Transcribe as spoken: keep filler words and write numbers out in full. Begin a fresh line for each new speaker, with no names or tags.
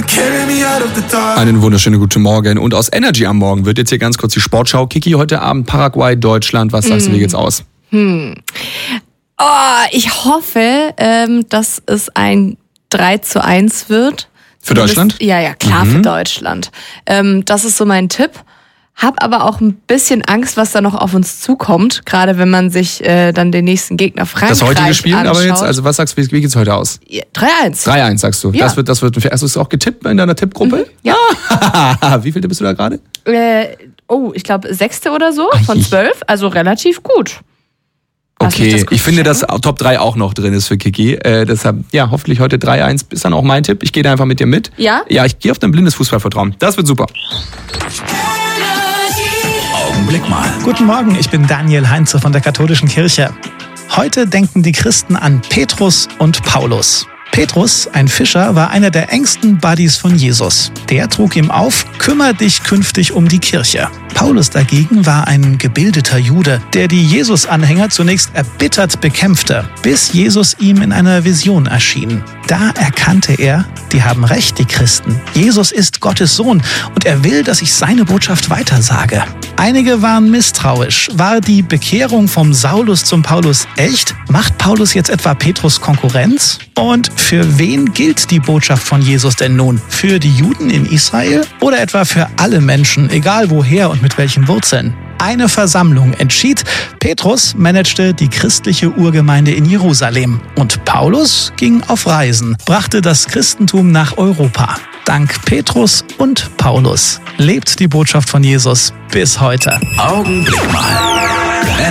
Einen wunderschönen guten Morgen. Und aus Energy am Morgen wird jetzt hier ganz kurz die Sportschau. Kiki, heute Abend Paraguay, Deutschland. Was sagst mm. du, wie geht's aus?
Hm. Oh, ich hoffe, ähm, dass es ein drei zu eins wird.
Für Deutschland?
Ja, ja, klar, mhm. für Deutschland. Ähm, das ist so mein Tipp. Hab aber auch ein bisschen Angst, was da noch auf uns zukommt, gerade wenn man sich äh, dann den nächsten Gegner Frankreich
Das heutige Spiel,
anschaut.
aber jetzt, also was sagst du, wie, wie geht's heute aus?
drei eins.
drei eins sagst du.
Ja.
Das wird, das wird, hast du es auch getippt in deiner Tippgruppe?
Mhm, ja.
Ah, wie viel bist du da gerade?
Äh, oh, ich glaube sechste oder so von zwölf, also relativ gut.
Okay, ich finde, dass Top drei auch noch drin ist für Kiki. Äh, deshalb, ja, hoffentlich heute drei eins ist dann auch mein Tipp. Ich gehe da einfach mit dir mit.
Ja?
Ja, ich gehe auf dein blindes Fußballvertrauen. Das wird super.
Augenblick mal. Guten Morgen, ich bin Daniel Heinze von der Katholischen Kirche. Heute denken die Christen an Petrus und Paulus. Petrus, ein Fischer, war einer der engsten Buddies von Jesus. Der trug ihm auf, kümmere dich künftig um die Kirche. Paulus dagegen war ein gebildeter Jude, der die Jesus-Anhänger zunächst erbittert bekämpfte, bis Jesus ihm in einer Vision erschien. Da erkannte er, die haben recht, die Christen. Jesus ist Gottes Sohn und er will, dass ich seine Botschaft weitersage. Einige waren misstrauisch. War die Bekehrung vom Saulus zum Paulus echt? Macht Paulus jetzt etwa Petrus Konkurrenz? Und für wen gilt die Botschaft von Jesus denn nun? Für die Juden in Israel oder etwa für alle Menschen, egal woher und mit welchen Wurzeln? Eine Versammlung entschied, Petrus managte die christliche Urgemeinde in Jerusalem und Paulus ging auf Reisen, brachte das Christentum nach Europa. Dank Petrus und Paulus lebt die Botschaft von Jesus bis heute.
Augenblick mal.